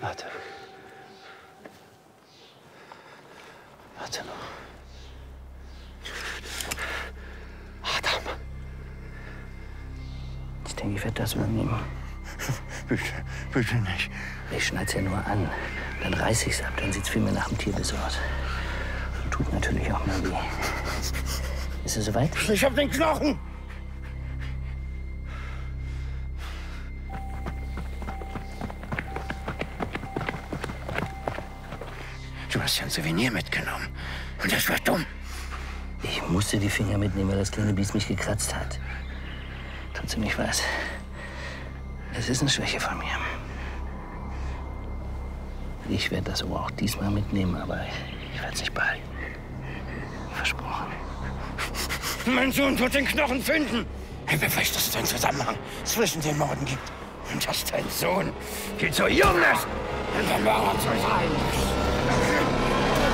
Warte. Warte noch. Adam. Ich denke, ich werde das übernehmen. Bitte nicht. Ich schneid's ja nur an. Dann reiß ich's ab. Dann sieht's viel mehr nach dem Tierbiss aus. Und tut natürlich auch mal weh. Ist es soweit? Ich hab den Knochen! Du hast ja ein Souvenir mitgenommen. Und das war dumm. Ich musste die Finger mitnehmen, weil das kleine Biest mich gekratzt hat. Trotzdem, ich weiß, es ist eine Schwäche von mir. Ich werde das Ohr auch diesmal mitnehmen, aber ich werde es nicht behalten. Versprochen. Mein Sohn wird den Knochen finden. Er beweist, dass es einen Zusammenhang zwischen den Morden gibt. Und dass dein Sohn viel zu jung ist, um der Mörder zu sein.